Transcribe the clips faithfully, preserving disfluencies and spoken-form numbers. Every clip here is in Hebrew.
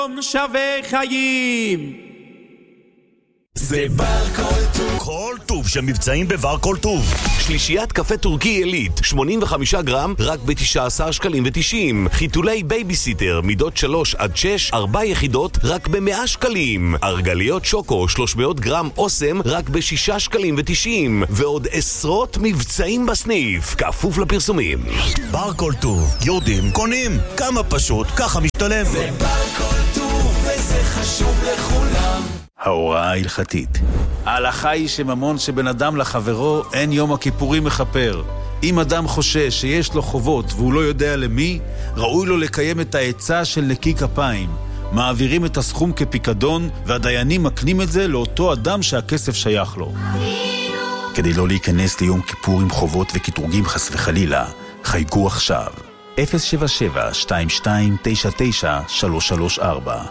שווה חיים. זה בר כל טוב. כל טוב שמבצעים בבר כל טוב. שלישיית קפה טורקי אלית, שמונים וחמישה גרם, רק ב-תשעה עשר שקלים ותשעים. חיתולי בייביסיטר, מידות שלוש עד שש, ארבע יחידות, רק ב-מאה שקלים. ארגליות שוקו, שלוש מאות גרם אוסם, רק ב-שישה שקלים ותשעים. ועוד עשרות מבצעים בסניף, כפוף לפרסומים. בר כל טוב, יודעים, קונים. כמה פשוט, ככה משתלם. זה בר כל טוב, וזה חשוב לכולם. ההוראה ההלכתית. ההלכה היא שממון שבן אדם לחברו אין יום הכיפורים מחפר. אם אדם חושש שיש לו חובות והוא לא יודע למי, ראוי לו לקיים את העצה של נקי כפיים. מעבירים את הסכום כפיקדון והדיינים מקנים את זה לאותו אדם שהכסף שייך לו. כדי לא להיכנס ליום כיפור עם חובות וכתרוגים חס וחלילה, חייגו עכשיו. אפס שבע שבע שתיים שתיים תשע תשע שלוש שלוש ארבע.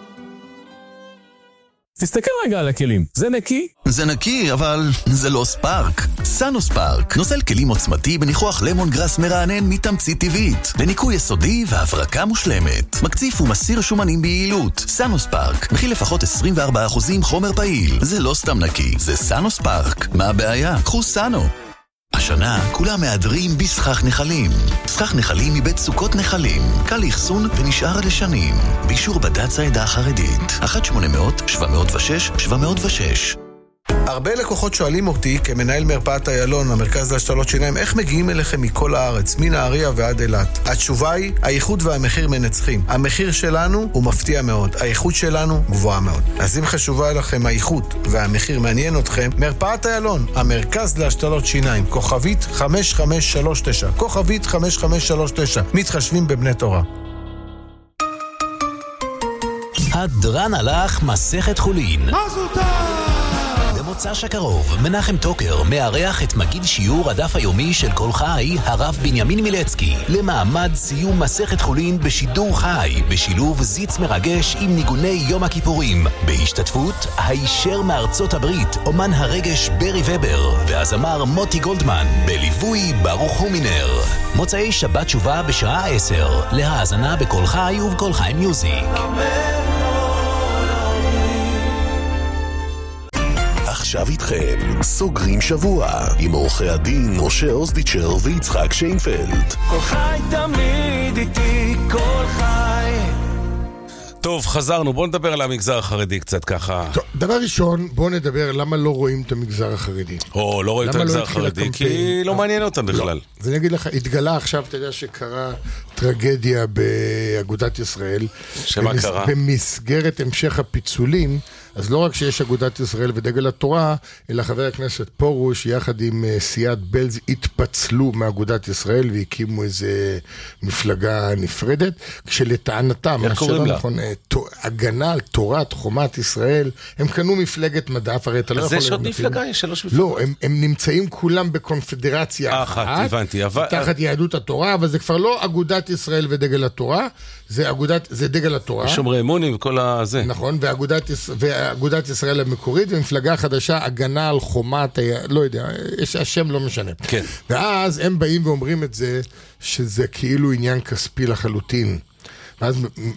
תסתכל רגע על הכלים, זה נקי? זה נקי, אבל זה לא ספארק. סאנו ספארק, נוזל כלים עוצמתי בניחוח למון גרס מרענן מתמצית טבעית, לניקוי יסודי והברקה מושלמת. מקציף ומסיר שומנים ביעילות. סאנו ספארק, מכיל לפחות עשרים וארבעה אחוז חומר פעיל. זה לא סתם נקי, זה סאנו ספארק. מה הבעיה? קחו סאנו. השנה כולם מאדרים בסכך נחלים. סכך נחלים מבית סוכות נחלים. קל לאחסון ונשאר לשנים. באישור בד"ץ העדה החרדית. אחת שמונה אפס אפס שבע אפס שש שבע אפס שש. הרבה לקוחות שואלים אותי, כמנהל מרפאת איילון, המרכז להשתלות שיניים, איך מגיעים אליכם מכל הארץ, מנהריה ועד אילת? התשובה היא, האיכות והמחיר מנצחים. המחיר שלנו הוא מפתיע מאוד, האיכות שלנו גבוהה מאוד. אז אם חשובה לכם האיכות והמחיר מעניין אתכם, מרפאת איילון, המרכז להשתלות שיניים, כוכבית חמש חמש שלוש תשע, כוכבית חמש חמש שלוש תשע, מתחשבים בבני תורה. הדרן הלך מסכת חולין. מה זוטה? במוצ"ש הקרוב, מנחם טוקר מארח את מגיד שיעור הדף היומי של כל חי, הרב בנימין מילצקי, למעמד סיום מסכת חולין בשידור חי, בשילוב זיץ מרגש עם ניגוני יום הכיפורים, בהשתתפות הישר מארצות הברית, אומן הרגש ברי ובר, והזמר מוטי גולדמן, בליווי ברוך הומינר. מוצאי שבת תשובה בשעה עשר, להאזנה בכל חי ובכל חי מיוזיק. עכשיו איתכם, סוגרים שבוע, עם עורכי הדין משה אוזדיצ'ר ויצחק שיינפלד. כל חי תמיד איתי, כל חי. טוב, חזרנו, בואו נדבר על המגזר החרדי קצת ככה. טוב, דבר ראשון, בואו נדבר למה לא רואים את המגזר החרדי. או, לא רואים את המגזר החרדי, כי לא מעניין אותם בכלל. אז אני אגיד לך, התגלה עכשיו, אתה יודע שקרה טרגדיה באגודת ישראל. שמה קרה? במסגרת המשך הפיצולים, אז לא רק שיש אגודת ישראל ודגל התורה, אלא חבר הכנסת פורוש, יחד עם סיעת בלז, התפצלו מאגודת ישראל והקימו איזה מפלגה נפרדת, כשלטענתם, איך קוראים לה? נכון, הגנה על תורת חומת ישראל, הם קנו מפלגת מדף, הרי אתה לא יכול... אז יש עוד מפלגה, יש שלוש מפלגות. לא, הם, הם נמצאים כולם בקונפדרציה אחת, אחת, הבנתי, אבל... תחת יהדות התורה, אבל זה כבר לא אגודת ישראל ודגל התורה, זה אגודת, זה דגל התורה. שומרי אמונים וכל הזה. נכון, ואגודת, ואגודת ישראל המקורית, ומפלגה חדשה, הגנה על חומת, לא יודע, יש, השם לא משנה. כן. ואז הם באים ואומרים את זה, שזה כאילו עניין כספי לחלוטין. ואז...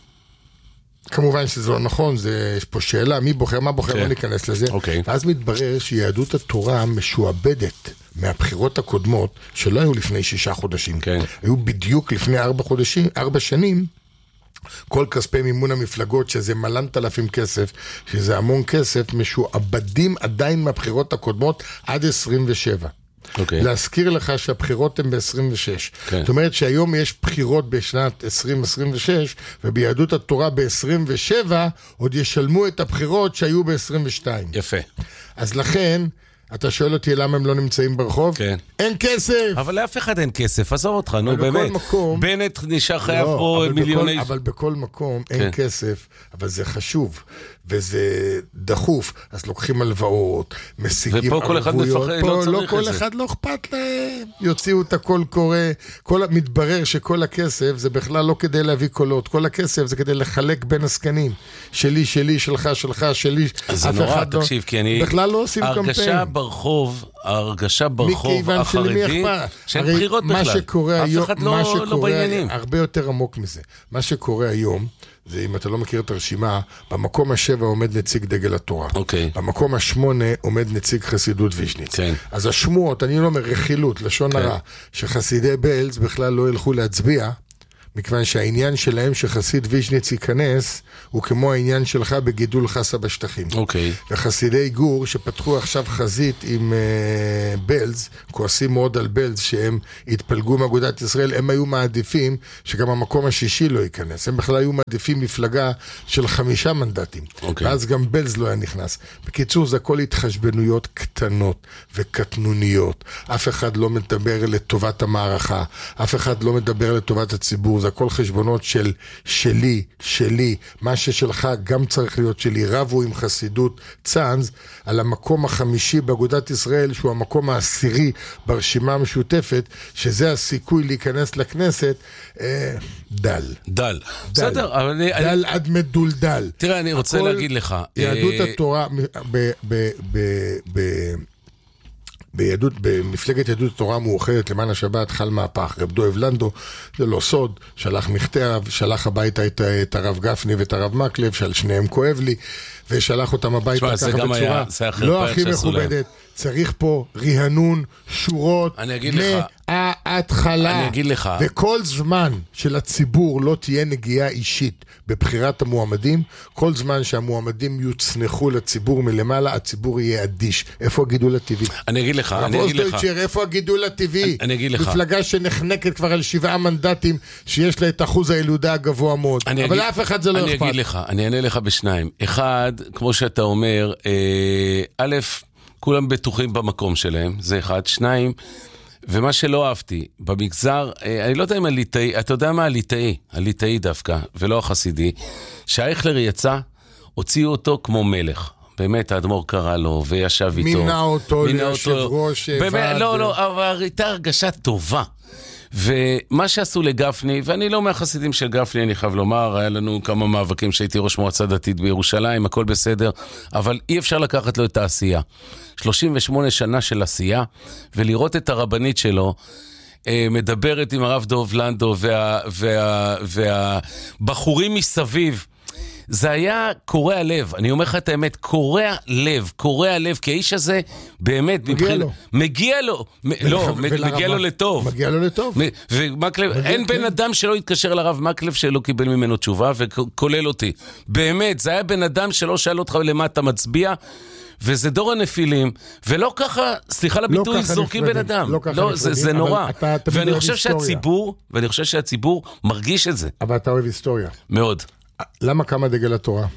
כמובן שזה לא נכון, זה, יש פה שאלה, מי בוחר, מה בוחר, לא ניכנס לזה. אוקיי. ואז מתברר שיהדות התורה משועבדת מהבחירות הקודמות, שלא היו לפני שישה חודשים. כן. היו בדיוק לפני ארבע חודשים, ארבע שנים, כל כספי מימון המפלגות, שזה מלנת אלפים כסף, שזה המון כסף, משועבדים עדיין מהבחירות הקודמות עד עשרים ושבע. Okay. להזכיר לך שהבחירות הן ב-עשרים ושש. Okay. זאת אומרת שהיום יש בחירות בשנת עשרים עשרים ושש, וביהדות התורה ב-עשרים ושבע עוד ישלמו את הבחירות שהיו ב-עשרים ושתיים. יפה. אז לכן, אתה שואל אותי למה הם לא נמצאים ברחוב? כן. אין כסף! אבל לאף אחד אין כסף, עזוב אותך, נו באמת. מקום, בנט נשאר חייב לא, פה אבל מיליוני... בכל, אבל בכל מקום כן. אין כסף, אבל זה חשוב, וזה דחוף, אז לוקחים הלוואות, משיגים ופה כל אחד מפחד, לא פה צריך לא את כל זה. אחד לא אכפת להם, יוציאו את הכל קורא, כל, מתברר שכל הכסף זה בכלל לא כדי להביא קולות, כל הכסף זה כדי לחלק בין הסקנים, שלי, שלי, שלך, שלך, שלי, אז זה נורא, תקשיב, כי אני... בכלל לא עושים קמפיין. הרגשה ברחוב, הרגשה ברחוב החרדי, שאין בחירות בכלל. מה שקורה היום, אף אחד לא, לא בעניינים. הרבה יותר עמוק מזה. מה שקורה היום, זה אם אתה לא מכיר את הרשימה, במקום השבע עומד נציג דגל התורה. אוקיי. במקום השמונה עומד נציג חסידות ויז'ניץ. כן. אז השמועות, אני לא אומר רכילות, לשון כן. הרע, שחסידי בלז בכלל לא ילכו להצביע, מכיוון שהעניין שלהם שחסיד ויז'ניץ ייכנס, הוא כמו העניין שלך בגידול חסה בשטחים. אוקיי. וחסידי גור שפתחו עכשיו חזית עם uh, בלז, כועסים מאוד על בלז שהם התפלגו מאגודת ישראל, הם היו מעדיפים שגם המקום השישי לא ייכנס. הם בכלל היו מעדיפים מפלגה של חמישה מנדטים. אוקיי. ואז גם בלז לא היה נכנס. בקיצור, זה הכל התחשבנויות קטנות וקטנוניות. אף אחד לא מדבר לטובת המערכה, אף אחד לא מדבר לטובת הציבור. זה הכל חשבונות של שלי, שלי, מה ששלך גם צריך להיות שלי. רבו עם חסידות צאנז על המקום החמישי באגודת ישראל, שהוא המקום העשירי ברשימה המשותפת, שזה הסיכוי להיכנס לכנסת, אה, דל. דל. בסדר, אבל אני... דל אני... עד מדולדל. תראה, אני רוצה הכל, להגיד לך. יהדות אה... התורה, ב... ב... ב... ב... ביהדות, במפלגת יהדות התורה המאוחדת למען השבת חל מהפך. רב דואב לנדו, זה לא סוד, שלח מכתב, שלח הביתה את, את הרב גפני ואת הרב מקלב, שעל שניהם כואב לי, ושלח אותם הביתה ככה בצורה היה, לא הכי מכובדת. צריך פה ריהנון, שורות, מההתחלה. אני אגיד לך. וכל זמן של הציבור לא תהיה נגיעה אישית בבחירת המועמדים, כל זמן שהמועמדים יוצנחו לציבור מלמעלה, הציבור יהיה אדיש. איפה הגידול הטבעי? אני אגיד לך, אני אגיד לך. איפה הגידול הטבעי? אני אגיד לך. מפלגה שנחנקת כבר על שבעה מנדטים, שיש לה את אחוז הילודה הגבוה מאוד. אבל אף אחד זה לא אכפת. אני אגיד לך, אני אענה לך בשניים. אחד, כמו שאתה אומר, א', כולם בטוחים במקום שלהם, זה אחד. שניים, ומה שלא אהבתי, במגזר, אני לא יודע אם הליטאי, אתה יודע מה הליטאי? הליטאי דווקא, ולא החסידי, שהאייכלר יצא, הוציאו אותו כמו מלך. באמת, האדמו"ר קרא לו, וישב איתו. מינה אותו ליושב ראש ועד. לא, לא, אבל הייתה הרגשה טובה. ומה שעשו לגפני, ואני לא מהחסידים של גפני, אני חייב לומר, היה לנו כמה מאבקים שהייתי ראש מועצה דתית בירושלים, הכל בסדר, אבל אי אפשר לקחת לו את העשייה. שלושים ושמונה שנה של עשייה, ולראות את הרבנית שלו, מדברת עם הרב דוב לנדו, וה, וה, והבחורים מסביב, זה היה קורע לב, אני אומר לך את האמת, קורע לב, קורע לב, כי האיש הזה באמת, מגיע מבחיל, לו. מגיע לו, לא, מגיע לו לטוב. מגיע לו לטוב. ומקלב, אין בן אדם שלא יתקשר לרב מקלב שלא קיבל ממנו תשובה, וכולל אותי. באמת, זה היה בן אדם שלא שאל אותך למה אתה מצביע, וזה דור הנפילים, ולא ככה, סליחה לביטוי, זורקים בן אדם. לא, זה נורא. ואני חושב שהציבור, ואני חושב שהציבור מרגיש את זה. אבל אתה אוהב היסטוריה. מאוד. למה קמה דגל התורה?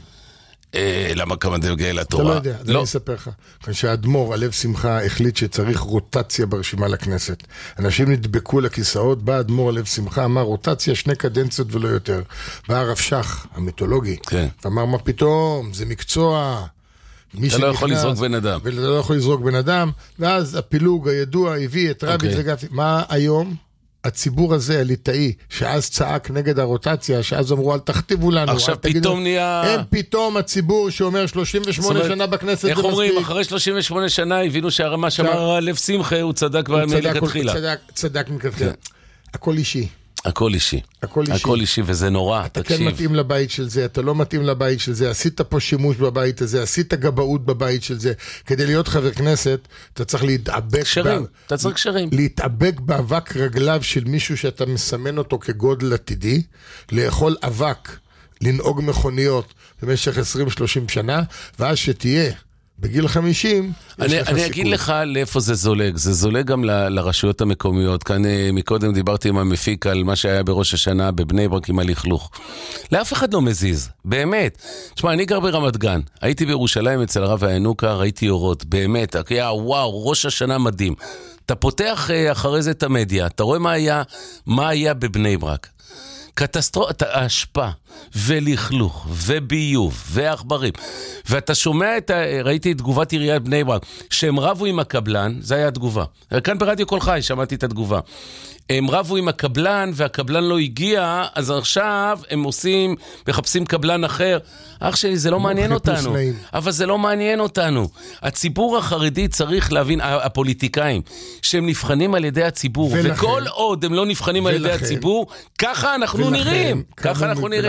למה קמה דגל התורה? אתה לא יודע, אני אספר לך. כשהאדמו"ר, הלב שמחה, החליט שצריך רוטציה ברשימה לכנסת. אנשים נדבקו לכיסאות, בא האדמו"ר, הלב שמחה, אמר רוטציה, שני קדנציות ולא יותר. בא הרב שך, המיתולוגי, ואמר מה פתאום, זה מקצוע. אתה לא יכול לזרוק בן אדם. ואתה לא יכול לזרוק בן אדם, ואז הפילוג הידוע הביא את רבי זגפי. מה היום? הציבור הזה, הליטאי, שאז צעק נגד הרוטציה, שאז אמרו, אל תכתיבו לנו. עכשיו פתאום נהיה... הם פתאום הציבור שאומר שלושים ושמונה שנה בכנסת זה מספיק. איך אומרים, אחרי שלושים ושמונה שנה הבינו שהרמה שאמר לב שמחה, הוא צדק מלכתחילה. צדק מלכתחילה. הכל אישי. הכל אישי. הכל אישי. הכל אישי, וזה נורא, אתה תקשיב. כן מתאים לבית של זה, אתה לא מתאים לבית של זה, עשית פה שימוש בבית הזה, עשית גבאות בבית של זה. כדי להיות חבר כנסת, אתה צריך להתאבק... קשרים, אתה צריך קשרים. להתאבק באבק רגליו של מישהו שאתה מסמן אותו כגודל עתידי, לאכול אבק, לנהוג מכוניות במשך עשרים שלושים שנה, ואז שתהיה... בגיל חמישים, אני, אני אגיד לך לאיפה זה זולג. זה זולג גם ל, לרשויות המקומיות. כאן מקודם דיברתי עם המפיק על מה שהיה בראש השנה בבני ברק עם הלכלוך. לאף אחד לא מזיז, באמת. תשמע, אני גר ברמת גן. הייתי בירושלים אצל הרב הינוקה, ראיתי אורות, באמת. היה, וואו, ראש השנה מדהים. אתה פותח אחרי זה את המדיה, אתה רואה מה היה, מה היה בבני ברק. קטסטרופה, ההשפעה, ולכלוך, וביוב, ואחברים. ואתה שומע את, ראיתי את תגובת עיריית בני ברק, שהם רבו עם הקבלן, זה היה התגובה. כאן ברדיו כל חי, שמעתי את התגובה. הם רבו עם הקבלן, והקבלן לא הגיע, אז עכשיו הם עושים, מחפשים קבלן אחר. אח שלי, זה לא מעניין אותנו. אבל זה לא מעניין אותנו. הציבור החרדי צריך להבין, הפוליטיקאים, שהם נבחנים על ידי הציבור, וכל עוד הם לא נבחנים על ידי הציבור, ככה אנחנו נראים. ככה אנחנו נראים.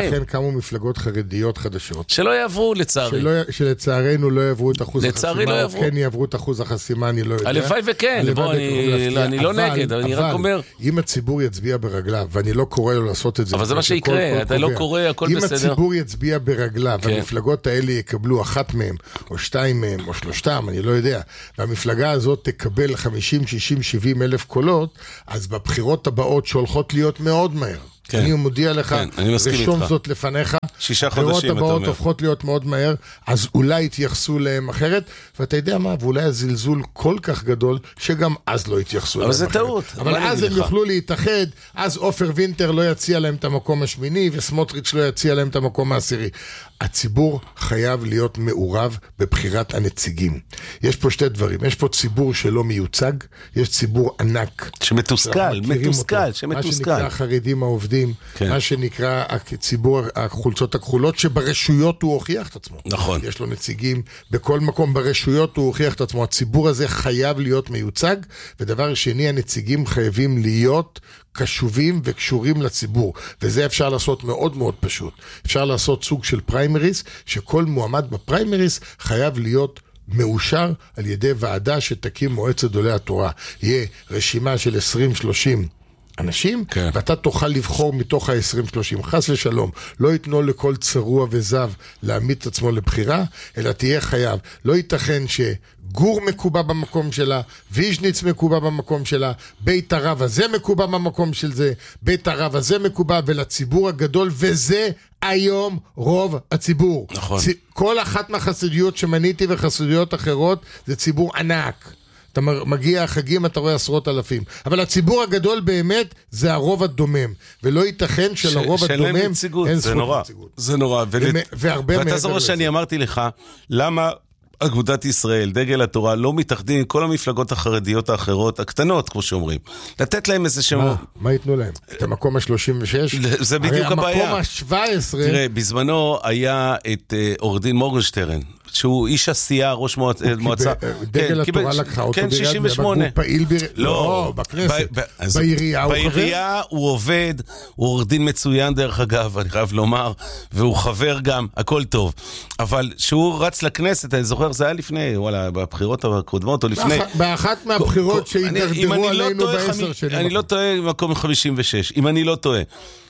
ולכן קמו מפלגות חרדיות חדשות. שלא יעברו לצערי. שלא, שלצערנו לא יעברו את אחוז לצערי החסימה, לא או כן יעברו את אחוז החסימה, אני לא יודע. הלוואי וכן, בוא, אני, אני לא אבל, נגד, אני אבל, רק אומר... אם הציבור יצביע ברגליו, ואני לא קורא לו לעשות את זה... אבל זה מה שיקרה, אתה לא קורא, הכל אם בסדר. אם הציבור יצביע ברגליו, כן. והמפלגות האלה יקבלו אחת מהם, או שתיים מהם, או שלושתם, אני לא יודע, והמפלגה הזאת תקבל חמישים, שישים, שבעים אלף קולות, אז בבחירות הבאות שהולכות להיות מאוד מהר. כן. אני מודיע לך, כן, רשום זאת לפניך, שישה חודשים, הבחירות הבאות הופכות להיות מאוד מהר, אז אולי יתייחסו להם אחרת, ואתה יודע מה, ואולי הזלזול כל כך גדול, שגם אז לא יתייחסו להם אחרת. אבל זה טעות. אבל אז הם יוכלו להתאחד, אז אופר וינטר לא יציע להם את המקום השמיני, וסמוטריץ' לא יציע להם את המקום העשירי. הציבור חייב להיות מעורב בבחירת הנציגים. יש פה שתי דברים, יש פה ציבור שלא מיוצג, יש ציבור ענק. שמתוסכל, מתוסכל, שמתוסכל. מה שנקרא החרדים העובדים, כן. מה שנקרא הציבור החולצות הכחולות, שברשויות הוא הוכיח את עצמו. נכון. יש לו נציגים בכל מקום ברשויות הוא הוכיח את עצמו. הציבור הזה חייב להיות מיוצג, ודבר שני, הנציגים חייבים להיות קשובים וקשורים לציבור, וזה אפשר לעשות מאוד מאוד פשוט. אפשר לעשות סוג של פריימריס, שכל מועמד בפריימריס חייב להיות מאושר על ידי ועדה שתקים מועצת גדולי התורה. יהיה רשימה של עשרים שלושים אנשים, כן. ואתה תוכל לבחור מתוך ה-עשרים שלושים. חס ושלום, לא יתנו לכל צרוע וזב להעמיד את עצמו לבחירה, אלא תהיה חייב. לא ייתכן שגור מקובע במקום שלה, ויז'ניץ מקובע במקום שלה, בית הרב הזה מקובע במקום של זה, בית הרב הזה מקובע, ולציבור הגדול, וזה היום רוב הציבור. נכון. צ... כל אחת מהחסידויות שמניתי וחסידויות אחרות, זה ציבור ענק. אתה מגיע החגים, אתה רואה עשרות אלפים. אבל הציבור הגדול באמת זה הרוב הדומם. ולא ייתכן שלרוב הדומם אין זכות נציגות. זה נורא. ואתה זוכר שאני אמרתי לך, למה אגודת ישראל, דגל התורה, לא מתאחדים עם כל המפלגות החרדיות האחרות, הקטנות, כמו שאומרים. לתת להם איזה שם... מה? מה ייתנו להם? את המקום ה-שלושים ושש? זה בדיוק הבעיה. המקום ה-שבע עשרה... תראה, בזמנו היה את עורך דין מורגנשטרן, שהוא איש עשייה, ראש מועצה. דגל התורה לקחה אותו כן, שישים ושמונה. הוא פעיל לא, בכנסת. בעירייה הוא חבר. בעירייה הוא עובד, הוא עורך דין מצוין דרך אגב, אני חייב לומר, והוא חבר גם, הכל טוב. אבל שהוא רץ לכנסת, אני זוכר, זה היה לפני, וואלה, בבחירות הקודמות או לפני. באחת מהבחירות שהתדרדרו עלינו בעשר שנים. אני לא טועה במקום חמישים ושש, אם אני לא טועה.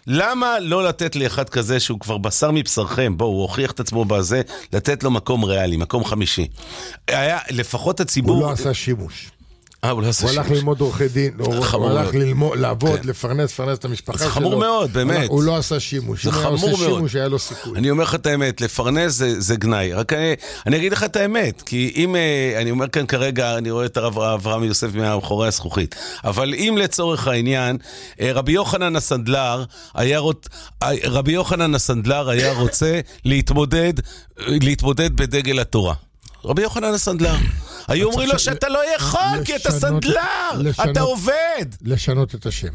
למה לא לתת לאחד כזה שהוא כבר בשר מבשרכם, בואו, הוא הוכיח את עצמו בזה, לתת לו מקום ריאלי, מקום חמישי. היה, לפחות הציבור... הוא לא עשה שימוש. אה, הוא לא עשה שימוש. הוא הלך ללמוד עורכי דין, הוא הלך לעבוד, לפרנס, לפרנס את המשפחה שלו. זה חמור מאוד, באמת. הוא לא עשה שימוש. זה חמור מאוד. אם הוא עושה שימוש, היה לו סיכוי. אני אומר לך את האמת, לפרנס זה גנאי. רק אני אגיד לך את האמת, כי אם, אני אומר כאן כרגע, אני רואה את הרב אברהם יוסף מאחורי הזכוכית, אבל אם לצורך העניין, רבי יוחנן הסנדלר היה רוצ... רבי יוחנן הסנדלר היה רוצה להתמודד, להתמודד בדגל התורה. רבי יוחנן הסנדלר. היו אומרים לו שאתה לא יכול, כי אתה סנדלר, אתה עובד. לשנות את השם.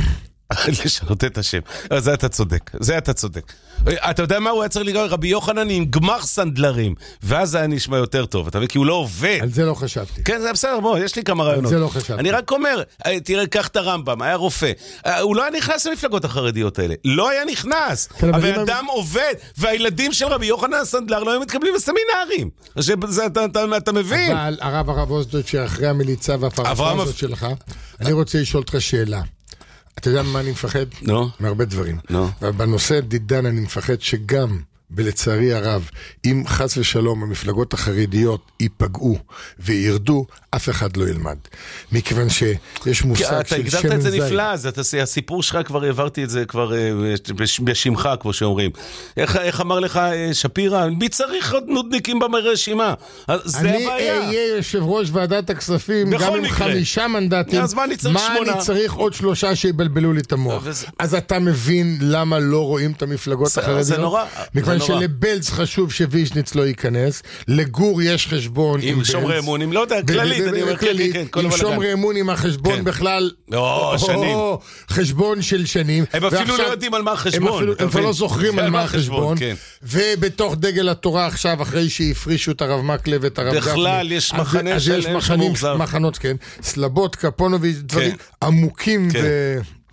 לשנות את השם. זה אתה צודק, זה אתה צודק. אתה יודע מה הוא היה צריך לגרום? רבי יוחנן עם גמר סנדלרים, ואז זה היה נשמע יותר טוב, אתה מבין? כי הוא לא עובד. על זה לא חשבתי. כן, זה בסדר, בוא, יש לי כמה רעיונות. על זה לא חשבתי. אני רק אומר, תראה, קח את הרמב"ם, היה רופא. הוא לא היה נכנס למפלגות החרדיות האלה. לא היה נכנס. הבן אדם עובד, והילדים של רבי יוחנן הסנדלר לא היו מתקבלים בסמינרים. אתה מבין? אבל הרב הרב אוזדות שאחרי המליצה והפרשה הזאת שלך, אני רוצה לשאול אותך שאלה. אתה יודע מה אני מפחד? לא. מהרבה דברים. לא. ובנושא דידן אני מפחד שגם, ולצערי הרב, אם חס ושלום המפלגות החרדיות ייפגעו וירדו, אף אחד לא ילמד. מכיוון שיש מושג של שמן זית. אתה הגדרת את זה נפלא, אז הסיפור שלך כבר העברתי את זה כבר בשמך, כמו שאומרים. איך, איך אמר לך שפירא? מי צריך עוד נודניקים ברשימה? זה הבעיה. אני אהיה יושב ראש ועדת הכספים, גם עם חמישה מנדטים. אז מה אני צריך מה שמונה? אני צריך עוד שלושה שיבלבלו לי את המוח? וזה... אז אתה מבין למה לא רואים את המפלגות החרדיות? זה נורא. מכיוון שלבלז חשוב שוויז'ניץ לא ייכנס, לגור יש חשבון עם שומרי אמון, עם לא יודע, כללית, אני אומר כללית, עם שומרי אמון, עם החשבון בכלל, שנים. חשבון של שנים. הם אפילו לא יודעים על מה החשבון. הם אפילו לא זוכרים על מה החשבון. ובתוך דגל התורה עכשיו, אחרי שהפרישו את הרב מקלב ואת הרב גפני, בכלל יש מחנה של מחנות, כן, סלבות, קפונוביץ', דברים עמוקים ו...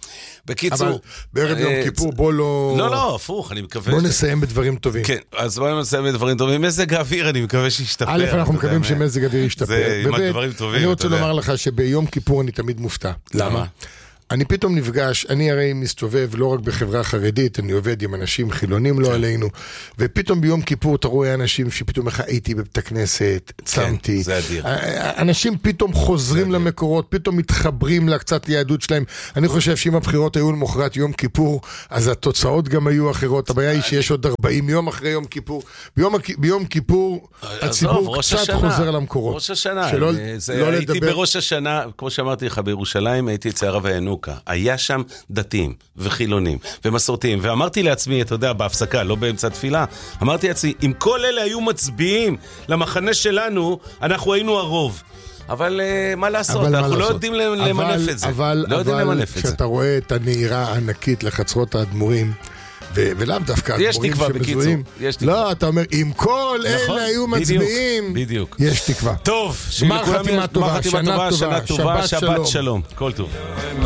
בקיצור... אבל בערב יום כיפור בוא לא... לא, לא, הפוך, אני מקווה... בוא נסיים בדברים טובים. כן, אז בוא נסיים בדברים טובים. מזג האוויר, אני מקווה שישתפר. א', אנחנו מקווים שמזג האוויר ישתפר. זה עם הדברים טובים. אני רוצה לומר לך שביום כיפור אני תמיד מופתע. למה? אני פתאום נפגש, אני הרי מסתובב לא רק בחברה חרדית, אני עובד עם אנשים חילונים לא עלינו, ופתאום ביום כיפור אתה רואה אנשים שפתאום איך הייתי בבית הכנסת, צמתי. זה אדיר. אנשים פתאום חוזרים למקורות, פתאום מתחברים לקצת ליהדות שלהם. אני חושב שאם הבחירות היו למחרת יום כיפור, אז התוצאות גם היו אחרות. הבעיה היא שיש עוד ארבעים יום אחרי יום כיפור. ביום כיפור הציבור קצת חוזר למקורות. ראש השנה. הייתי בראש השנה, כמו שאמרתי לך, בירושלים הייתי אצל הרב הענוקה. היה שם דתיים וחילונים ומסורתיים, ואמרתי לעצמי, אתה יודע, בהפסקה, לא באמצע תפילה, אמרתי לעצמי, אם כל אלה היו מצביעים למחנה שלנו, אנחנו היינו הרוב. אבל uh, מה לעשות, אנחנו לעשות. לא יודעים למנף את זה. אבל, לא אבל, יודעים אבל כשאתה רואה את הנהירה הענקית לחצרות האדמו"רים, ו- ולאו דווקא האדמו"רים שמזוהים, לא, אתה אומר, אם כל נכון, אלה היו מצביעים, בדיוק. יש תקווה. טוב, גמר חתימה טובה, שנה טובה, שנה טובה, שבת שלום. כל טוב.